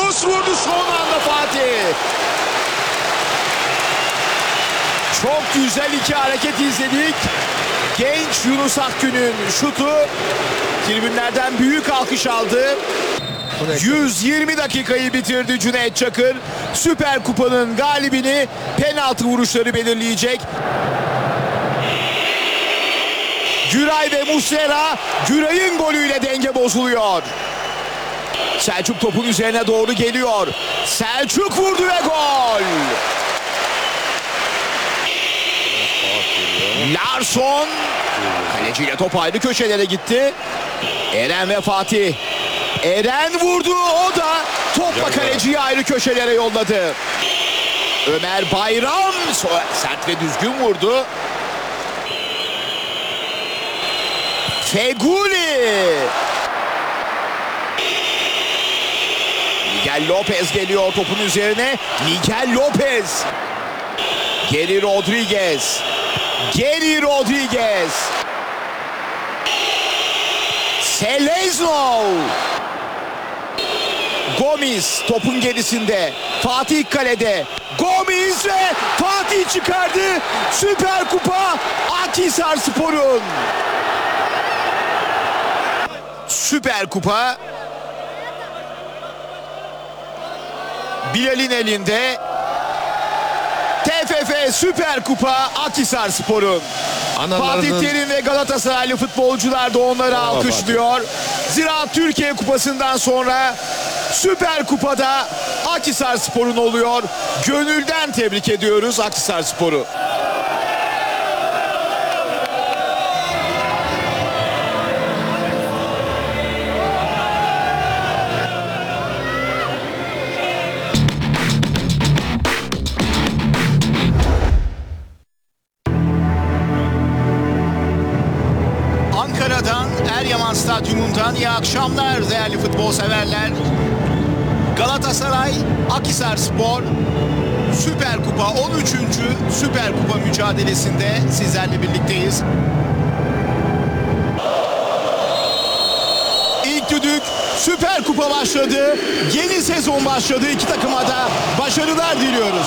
Yunus vurdu son anda Fatih. Çok güzel iki hareket izledik. Genç Yunus Akgün'ün şutu tribünlerden büyük alkış aldı. 120 dakikayı bitirdi Cüneyt Çakır. Süper Kupa'nın galibini penaltı vuruşları belirleyecek. Güray ve Muslera, Güray'ın golüyle denge bozuluyor. Selçuk topun üzerine doğru geliyor. Selçuk vurdu ve gol. Larsson kaleciyle top ayrı köşelere gitti. Eren ve Fatih. Eren vurdu, o da topla kaleciyi ayrı köşelere yolladı. Ömer Bayram sert ve düzgün vurdu. Feguli. Miguel Lopez geliyor topun üzerine. Miguel Lopez. Geri Rodriguez. Geri Rodriguez. Selezno. Gomis topun gerisinde. Fatih kalede. Gomis ve Fatih çıkardı. Süper Kupa Akhisarspor'un. Süper Kupa Bilal'in elinde. TFF Süper Kupa Akhisarspor'un. Fatih Terim ve Galatasaraylı futbolcular da onları alkışlıyor. Ziraat Türkiye Kupası'ndan sonra Süper Kupa'da Akhisarspor'un oluyor. Gönülden tebrik ediyoruz Akhisarspor'u. Ankara'dan, Eryaman Stadyumundan iyi akşamlar değerli futbol severler. Galatasaray, Akhisarspor Süper Kupa 13. Süper Kupa mücadelesinde sizlerle birlikteyiz. İlk düdük, Süper Kupa başladı. Yeni sezon başladı. İki takıma da başarılar diliyoruz.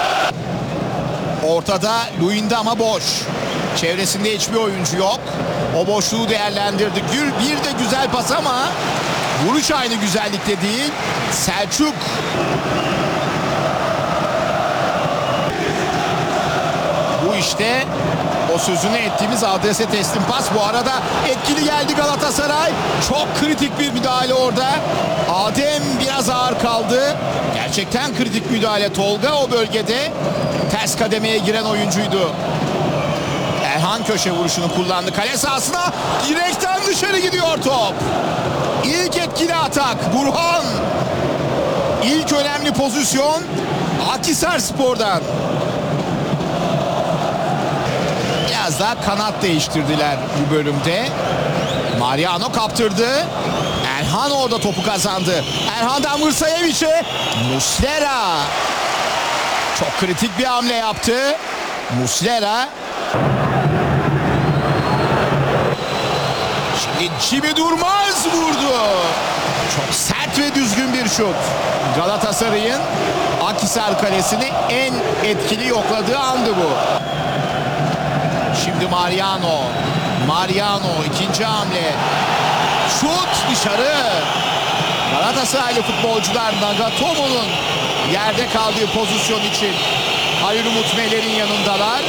Ortada Luyendama ama boş. Çevresinde hiçbir oyuncu yok. O boşluğu değerlendirdi. Bir de güzel pas ama vuruş aynı güzellikte değil. Selçuk. Bu işte o sözünü ettiğimiz adrese teslim pas. Bu arada etkili geldi Galatasaray. Çok kritik bir müdahale orada. Adem biraz ağır kaldı. Gerçekten kritik müdahale. Tolga o bölgede ters kademeye giren oyuncuydu. Erhan köşe vuruşunu kullandı. Kale sahasına direkten dışarı gidiyor top. İlk etkili atak Burhan. İlk önemli pozisyon Akhisarspor'dan. Biraz daha kanat değiştirdiler bu bölümde. Mariano kaptırdı. Erhan orada topu kazandı. Erhan'dan Mırsayevic'e Muslera. Çok kritik bir hamle yaptı. Muslera. Şimdi Jimmy Durmaz vurdu. Çok sert ve düzgün bir şut. Galatasaray'ın Akhisar kalesini en etkili yokladığı andı bu. Şimdi Mariano. Mariano ikinci hamle. Şut dışarı. Galatasaraylı futbolcular Nagatomo'nun yerde kaldığı pozisyon için Halil Umut Meler'in yanındalar.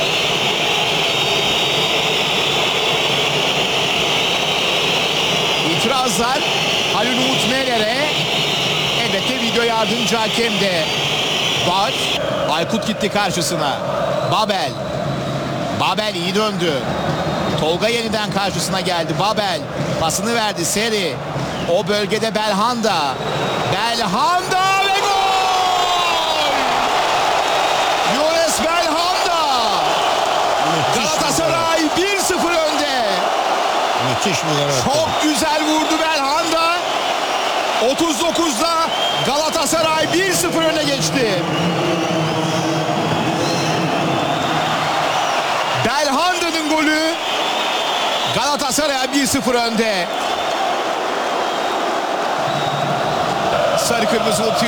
İtirazlar Halil Umut Meler'e. Elbette video yardımcı hakem de var. Aykut gitti karşısına. Babel. Babel iyi döndü. Tolga yeniden karşısına geldi. Babel pasını verdi. Seri. O bölgede Belhanda. Belhanda ve gol! Yunus Belhanda. Galatasaray 1-0 önde. Müthiş bir gol. Çok güzel vurdu Belhanda. 39'da Galatasaray 1-0 öne geçti. Belhanda'nın golü Galatasaray 1-0 önde. Sarı kırmızılı